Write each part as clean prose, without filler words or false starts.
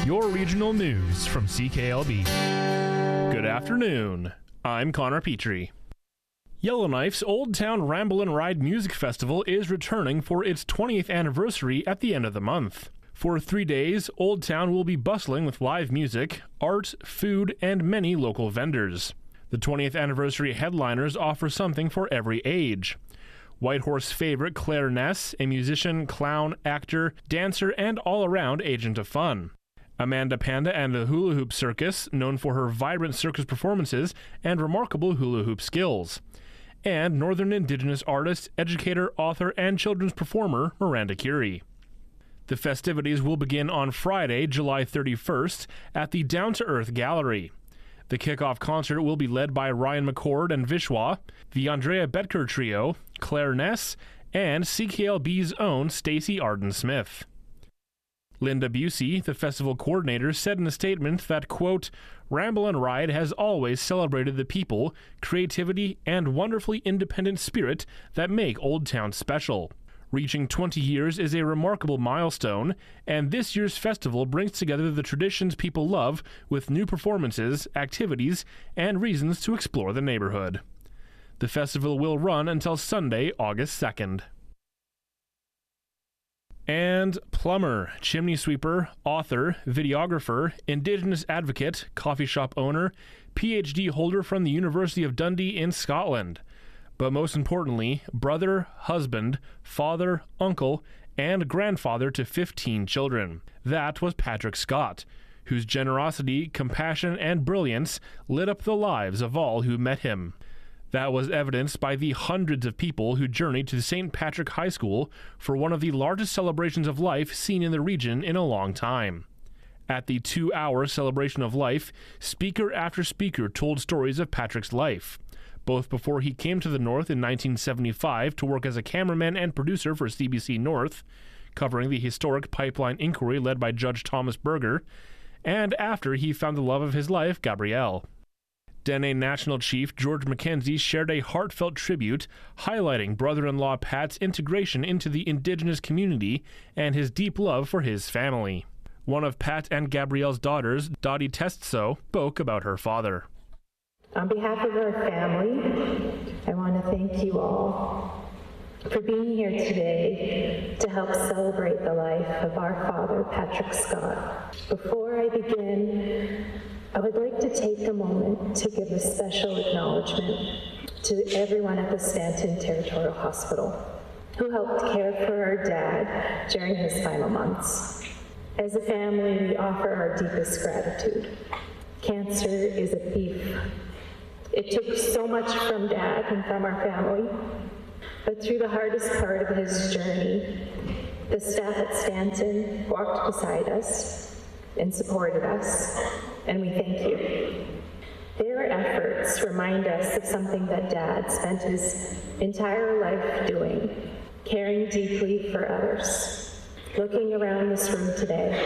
Your regional news from CKLB. Good afternoon. I'm Connor Petrie. Yellowknife's Old Town Ramble and Ride Music Festival is returning for its 20th anniversary at the end of the month. For 3 days, Old Town will be bustling with live music, art, food, and many local vendors. The 20th anniversary headliners offer something for every age. Whitehorse favorite Claire Ness, a musician, clown, actor, dancer, and all-around agent of fun. Amanda Panda and the Hula Hoop Circus, known for her vibrant circus performances and remarkable hula hoop skills. And Northern Indigenous artist, educator, author, and children's performer Miranda Curie. The festivities will begin on Friday, July 31st, at the Down to Earth Gallery. The kickoff concert will be led by Ryan McCord and Vishwa, the Andrea Betker Trio, Claire Ness, and CKLB's own Stacey Arden-Smith. Linda Busey, the festival coordinator, said in a statement that, quote, "Ramble and Ride has always celebrated the people, creativity, and wonderfully independent spirit that make Old Town special. Reaching 20 years is a remarkable milestone, and this year's festival brings together the traditions people love with new performances, activities, and reasons to explore the neighborhood." The festival will run until Sunday, August 2nd. And plumber, chimney sweeper, author, videographer, Indigenous advocate, coffee shop owner, PhD holder from the University of Dundee in Scotland. But most importantly, brother, husband, father, uncle, and grandfather to 15 children. That was Patrick Scott, whose generosity, compassion, and brilliance lit up the lives of all who met him. That was evidenced by the hundreds of people who journeyed to St. Patrick High School for one of the largest celebrations of life seen in the region in a long time. At the 2-hour celebration of life, speaker after speaker told stories of Patrick's life, both before he came to the North in 1975 to work as a cameraman and producer for CBC North, covering the historic pipeline inquiry led by Judge Thomas Berger, and after he found the love of his life, Gabrielle. Dene National Chief George McKenzie shared a heartfelt tribute highlighting brother-in-law Pat's integration into the Indigenous community and his deep love for his family. One of Pat and Gabrielle's daughters, Dottie Testso, spoke about her father. On behalf of our family, I want to thank you all for being here today to help celebrate the life of our father, Patrick Scott. Before I begin, I would like to take a moment to give a special acknowledgement to everyone at the Stanton Territorial Hospital who helped care for our dad during his final months. As a family, we offer our deepest gratitude. Cancer is a thief. It took so much from Dad and from our family, but through the hardest part of his journey, the staff at Stanton walked beside us and supported us, and we thank you. Their efforts remind us of something that Dad spent his entire life doing, caring deeply for others. Looking around this room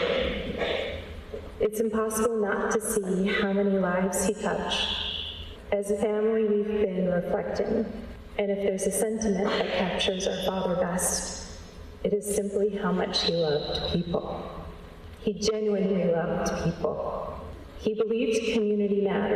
today, it's impossible not to see how many lives he touched. As a family, we've been reflecting, and if there's a sentiment that captures our father best, it is simply how much he loved people. He genuinely loved people. He believed community mattered.